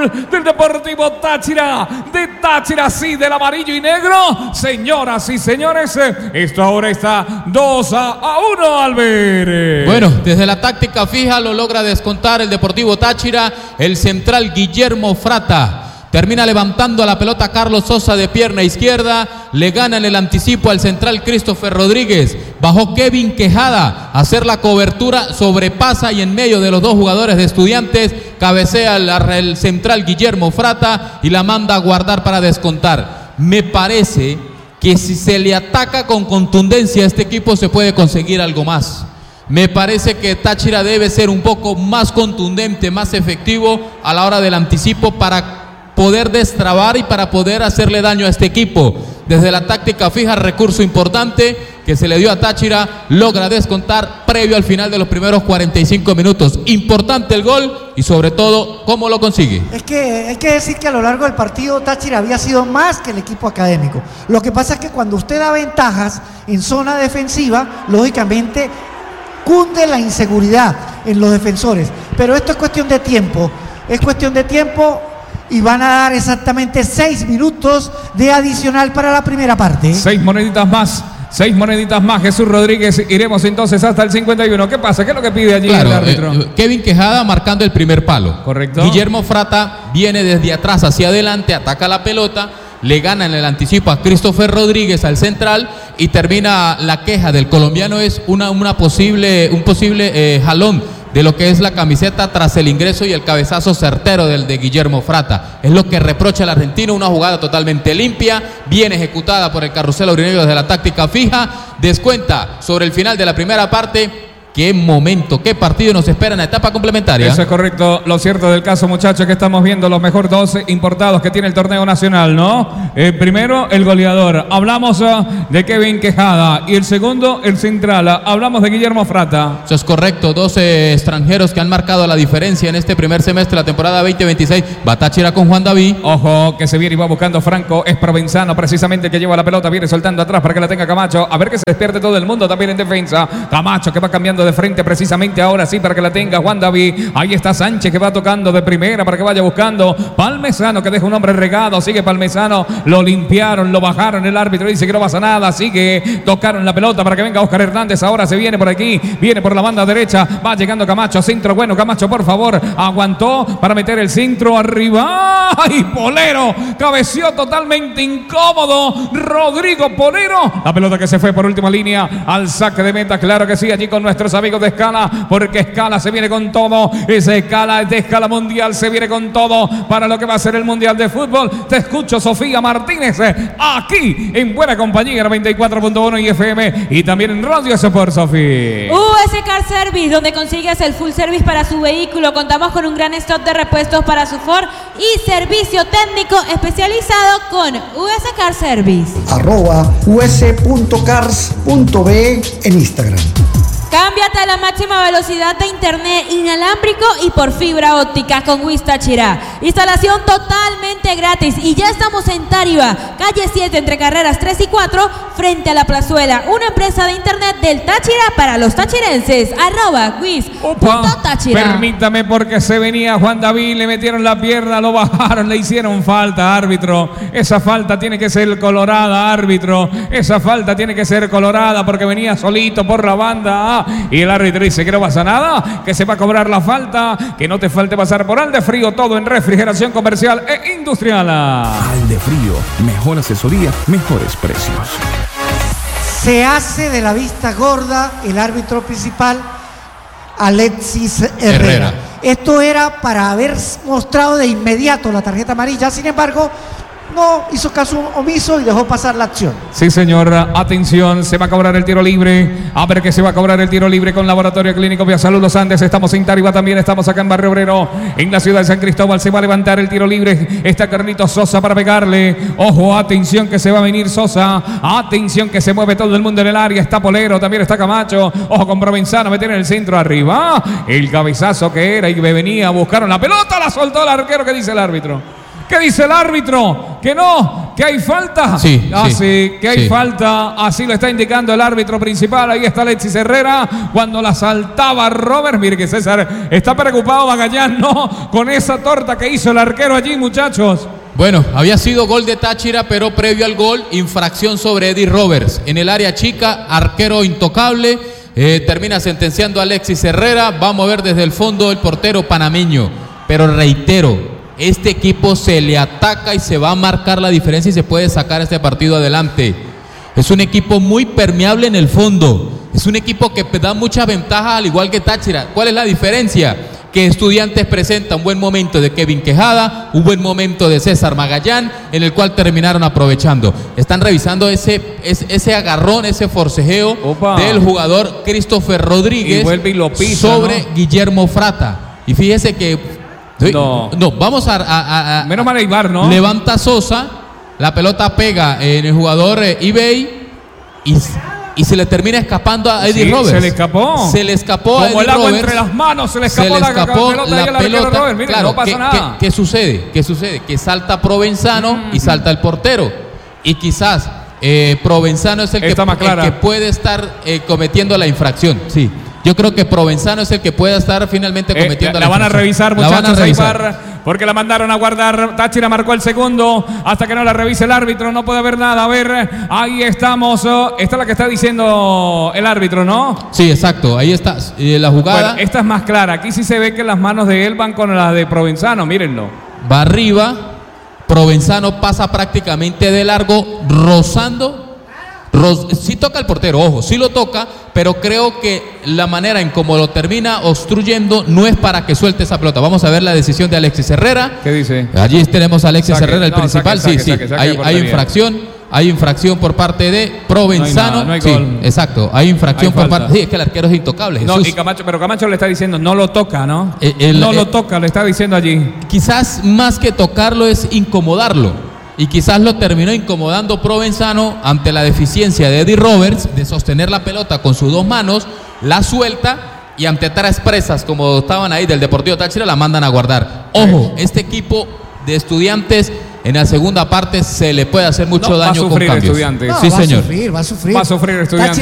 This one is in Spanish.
gol del Deportivo Táchira. De Táchira, sí, del amarillo y negro. Señoras y señores, esto ahora está 2-1, Albert. Bueno, desde la táctica fija lo logra descontar el Deportivo Táchira. El central Guillermo Frata termina levantando a la pelota Carlos Sosa de pierna izquierda. Le gana en el anticipo al central Christopher Rodríguez. Bajó Kevin Quejada a hacer la cobertura. Sobrepasa y en medio de los dos jugadores de Estudiantes cabecea el central Guillermo Frata y la manda a guardar para descontar. Me parece que si se le ataca con contundencia a este equipo se puede conseguir algo más. Me parece que Táchira debe ser un poco más contundente, más efectivo a la hora del anticipo para poder destrabar y para poder hacerle daño a este equipo. Desde la táctica fija, recurso importante que se le dio a Táchira, logra descontar previo al final de los primeros 45 minutos. Importante el gol y sobre todo, ¿cómo lo consigue? Es que hay que decir que a lo largo del partido Táchira había sido más que el equipo académico. Lo que pasa es que cuando usted da ventajas en zona defensiva, lógicamente cunde la inseguridad en los defensores. Pero esto es cuestión de tiempo. Y van a dar exactamente 6 minutos de adicional para la primera parte. 6 moneditas más, Jesús Rodríguez. Iremos entonces hasta el 51. ¿Qué pasa? ¿Qué es lo que pide allí el árbitro? Kevin Quejada marcando el primer palo. Correcto. Guillermo Frata viene desde atrás hacia adelante, ataca la pelota, le gana en el anticipo a Christopher Rodríguez al central y termina la queja del colombiano. Es un posible jalón de lo que es la camiseta tras el ingreso y el cabezazo certero del de Guillermo Frata. Es lo que reprocha el argentino, una jugada totalmente limpia, bien ejecutada por el Carrusel Aurinegro desde la táctica fija. Descuenta sobre el final de la primera parte. Qué momento, qué partido nos espera en la etapa complementaria. Eso es correcto. Lo cierto del caso, muchachos, que estamos viendo los mejor 12 importados que tiene el torneo nacional, ¿no? Primero, el goleador. Hablamos de Kevin Quejada. Y el segundo, el central. Hablamos de Guillermo Frata. Eso es correcto. 12 extranjeros que han marcado la diferencia en este primer semestre de la temporada 2026. Va Táchira con Juan David. Ojo, que se viene y va buscando Franco. Es provenzano, precisamente, que lleva la pelota. Viene soltando atrás para que la tenga Camacho. A ver que se despierte todo el mundo también en defensa. Camacho que va cambiando de frente precisamente ahora sí para que la tenga Juan David. Ahí está Sánchez que va tocando de primera para que vaya buscando Palmesano, que deja un hombre regado. Sigue Palmesano, lo limpiaron, lo bajaron, el árbitro dice que no pasa nada. Sigue, tocaron la pelota para que venga Oscar Hernández. Ahora se viene por aquí, viene por la banda derecha, va llegando Camacho, centro bueno. Camacho, por favor, aguantó para meter el centro arriba. ¡Ay, Polero! Cabeció totalmente incómodo Rodrigo Polero. La pelota que se fue por última línea al saque de meta, claro que sí, allí con nuestros amigos de Escala, porque Escala se viene con todo. Esa Escala es de escala mundial, se viene con todo para lo que va a ser el Mundial de Fútbol. Te escucho, Sofía Martínez, aquí en buena compañía, 94.1 y FM y también en Radio Sport, Sofía. US Car Service, donde consigues el full service para su vehículo. Contamos con un gran stock de repuestos para su Ford y servicio técnico especializado con US Car Service. @us.cars.be en Instagram. Cámbiate a la máxima velocidad de internet inalámbrico y por fibra óptica con WIS Táchira. Instalación totalmente gratis y ya estamos en Táriba, calle 7 entre carreras 3 y 4, frente a la Plazuela. Una empresa de internet del Táchira para los tachirenses. @WIS.Táchira. Permítame, porque se venía Juan David, le metieron la pierna, lo bajaron, le hicieron falta, árbitro. Esa falta tiene que ser colorada, árbitro. Esa falta tiene que ser colorada porque venía solito por la banda. Y el árbitro dice que no pasa nada, que se va a cobrar la falta, que no te falte pasar por Aldefrío, todo en refrigeración comercial e industrial. Aldefrío, mejor asesoría, mejores precios. Se hace de la vista gorda el árbitro principal, Alexis Herrera. Esto era para haber mostrado de inmediato la tarjeta amarilla, sin embargo, no hizo caso omiso y dejó pasar la acción. Sí, señor. Atención, se va a cobrar el tiro libre. A ver que se va a cobrar el tiro libre con Laboratorio Clínico Vía Salud Los Andes. Estamos en Táriba también, estamos acá en Barrio Obrero, en la ciudad de San Cristóbal. Se va a levantar el tiro libre. Está Carlitos Sosa para pegarle. Ojo, atención que se va a venir Sosa. Atención que se mueve todo el mundo en el área. Está Polero, también está Camacho. Ojo con Provenzano, meter en el centro arriba. El cabezazo que era y venía, buscaron la pelota, la soltó el arquero. ¿Qué dice el árbitro? ¿Qué dice el árbitro? Que no ¿Que hay falta? Sí, sí, que hay sí. falta. Así lo está indicando el árbitro principal. Ahí está Alexis Herrera. Cuando la saltaba Robert. Mire que César está preocupado, Magallán, ¿no? Con esa torta que hizo el arquero allí, muchachos. Bueno, había sido gol de Táchira, pero previo al gol, infracción sobre Eddie Roberts. En el área chica, arquero intocable. Termina sentenciando a Alexis Herrera. Vamos a ver desde el fondo el portero panameño. Pero reitero, este equipo se le ataca y se va a marcar la diferencia y se puede sacar este partido adelante. Es un equipo muy permeable en el fondo. Es un equipo que da muchas ventajas al igual que Táchira. ¿Cuál es la diferencia? Que Estudiantes presenta un buen momento de Kevin Quejada, un buen momento de César Magallán, en el cual terminaron aprovechando. Están revisando ese agarrón, ese forcejeo del jugador Christopher Rodríguez y vuelve y lo pisa, sobre ¿no? Guillermo Frata. Y fíjese que no, vamos a menos mal Eibar, ¿no? Levanta Sosa, la pelota pega en el jugador eBay y se le termina escapando a Eddie Roberts. Se le escapó. Se le escapó a Eddie Como el agua Roberts. entre las manos, se le escapó la pelota. Robert. Mire, claro, no pasa nada. ¿qué sucede? Que salta Provenzano y salta el portero. Y quizás Provenzano es el que puede estar cometiendo la infracción. Sí. Yo creo que Provenzano es el que pueda estar finalmente cometiendo la infracción. La van a revisar, muchachos. La van a revisar. Porque la mandaron a guardar. Táchira marcó el segundo. Hasta que no la revise el árbitro, no puede haber nada. A ver, ahí estamos. Esta es la que está diciendo el árbitro, ¿no? Sí, exacto. Ahí está la jugada. Bueno, esta es más clara. Aquí sí se ve que las manos de él van con las de Provenzano. Mírenlo. Va arriba. Provenzano pasa prácticamente de largo, rozando. Sí toca el portero, ojo, sí lo toca, pero creo que la manera en cómo lo termina obstruyendo no es para que suelte esa pelota. Vamos a ver la decisión de Alexis Herrera. ¿Qué dice? Allí tenemos a Alexis Herrera, el principal. Saque, Hay infracción por parte de Provenzano. No hay gol. Exacto, hay infracción por parte. Sí, es que el arquero es intocable. Jesús. No, y Camacho le está diciendo, no lo toca, ¿no? Lo toca, le está diciendo allí. Quizás más que tocarlo es incomodarlo. Y quizás lo terminó incomodando Provenzano ante la deficiencia de Eddie Roberts de sostener la pelota con sus dos manos, la suelta y ante tres presas como estaban ahí del Deportivo Táchira la mandan a guardar. Ojo, este equipo de Estudiantes en la segunda parte se le puede hacer mucho daño con cambios. Estudiantes. No, sí, va señor. Va a sufrir. Va a sufrir Estudiantes.